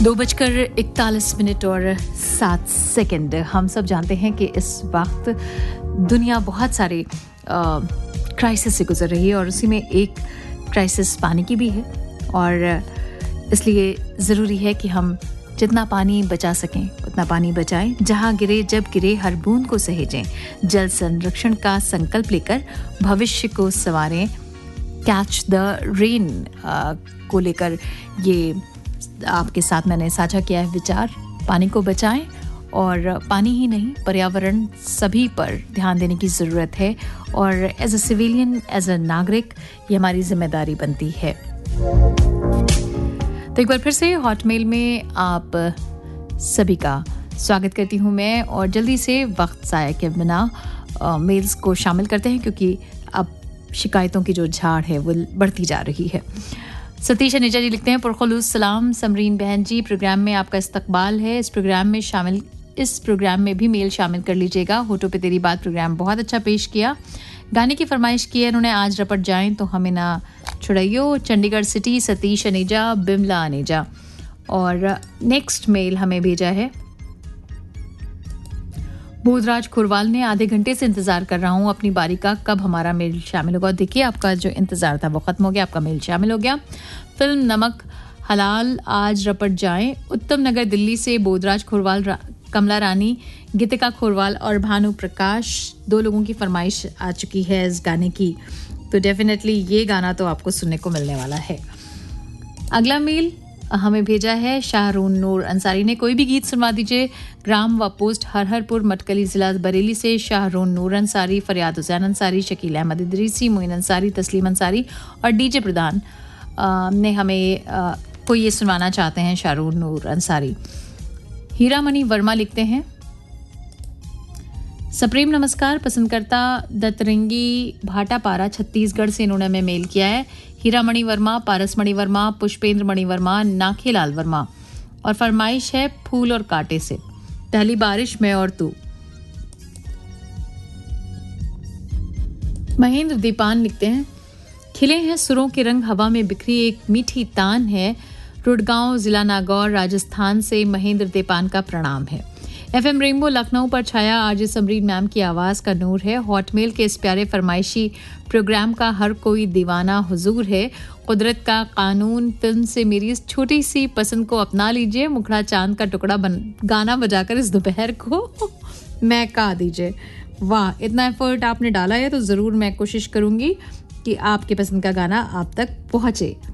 2:41 और 7 हम सब जानते हैं कि इस वक्त दुनिया बहुत सारे क्राइसिस से गुजर रही है और उसी में एक क्राइसिस पानी की भी है और इसलिए ज़रूरी है कि हम जितना पानी बचा सकें उतना पानी बचाएं। जहां गिरे जब गिरे हर बूंद को सहेजें। जल संरक्षण का संकल्प लेकर भविष्य को संवारें। कैच द रेन को लेकर ये आपके साथ मैंने साझा किया है विचार। पानी को बचाएं और पानी ही नहीं पर्यावरण सभी पर ध्यान देने की ज़रूरत है और as a civilian as a नागरिक ये हमारी जिम्मेदारी बनती है। तो एक बार फिर से हॉटमेल में आप सभी का स्वागत करती हूँ मैं और जल्दी से वक्त ज़ाया के बिना मेल्स को शामिल करते हैं क्योंकि अब शिकायतों की जो झाड़ है वो बढ़ती जा रही है। सतीश अनेजा जी लिखते हैं पुरखलूस सलाम समरीन बहन जी, प्रोग्राम में आपका इस्तकबाल है। इस प्रोग्राम में भी मेल शामिल कर लीजिएगा। होठों पे तेरी बात प्रोग्राम बहुत अच्छा पेश किया। गाने की फरमाइश की है उन्होंने आज रपट जाएं तो हमें ना छुड़ाइयो। चंडीगढ़ सिटी सतीश अनेजा बिमला अनेजा। और नेक्स्ट मेल हमें भेजा है बोधराज खुरवाल ने। आधे घंटे से इंतजार कर रहा हूँ अपनी बारी का, कब हमारा मेल शामिल होगा। देखिए आपका जो इंतजार था वो खत्म हो गया, आपका मेल शामिल हो गया। फिल्म नमक हलाल आज रपट जाएं। उत्तम नगर दिल्ली से बोधराज खुरवाल, कमला रानी, गीतिका खुरवाल और भानु प्रकाश 2 लोगों की फरमाइश आ चुकी है इस गाने की। तो डेफिनेटली ये गाना तो आपको सुनने को मिलने वाला है। अगला मेल हमें भेजा है शाहरून नूर अंसारी ने। कोई भी गीत सुनवा दीजिए। ग्राम व पोस्ट हरहरपुर मटकली जिला बरेली से शाहरून नूर अंसारी, फरियाद हुसैन अंसारी, शकील अहमद इदरीसी, मोइन अंसारी, तस्लीम अंसारी और डीजे प्रधान ने हमें को ये सुनवाना चाहते हैं शाहरून नूर अंसारी। हीरामणि वर्मा लिखते हैं सप्रेम नमस्कार, पसंद करता दतरंगी भाटापारा छत्तीसगढ़ से इन्होंने हमें मेल किया है। हीरामणि वर्मा, पारसमणि वर्मा, पुष्पेंद्र मणि वर्मा, नाखेलाल वर्मा और फरमाइश है फूल और कांटे से। पहली बारिश में और तू। महेंद्र दीपान लिखते हैं खिले हैं सुरों के रंग हवा में बिखरी एक मीठी तान है। रुड़गांव जिला नागौर राजस्थान से महेंद्र दीपान का प्रणाम है। एफएम रेनबो लखनऊ पर छाया आरजे समरीन मैम की आवाज का नूर है। हॉटमेल के इस प्यारे फरमाइशी प्रोग्राम का हर कोई दीवाना हुजूर है। कुदरत का कानून फिल्म से मेरी इस छोटी सी पसंद को अपना लीजिए। मुखड़ा चांद का टुकड़ा गाना बजाकर इस दोपहर को महका दीजिए। वाह, इतना एफर्ट आपने डाला है तो ज़रूर मैं कोशिश करूंगी कि आपके पसंद का गाना आप तक पहुंचे।